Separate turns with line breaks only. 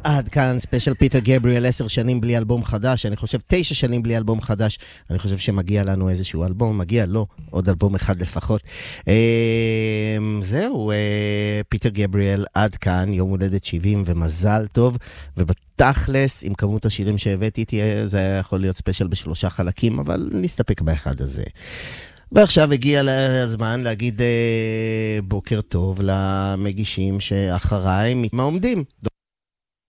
עד כאן ספיישל פיטר גבריאל, 10 שנים בלי אלבום חדש, אני חושב 9 שנים בלי אלבום חדש, אני חושב שמגיע לנו איזשהו אלבום, מגיע לו עוד אלבום אחד לפחות. זהו, פיטר גבריאל, עד כאן, יום הולדת 70 ומזל טוב, ובתכלס, עם כמות השירים שהבאתי איתי, זה יכול להיות ספיישל ב3 חלקים, אבל נסתפק באחד הזה. ועכשיו הגיע הזמן להגיד בוקר טוב למגישים שאחריי, מה עומדים?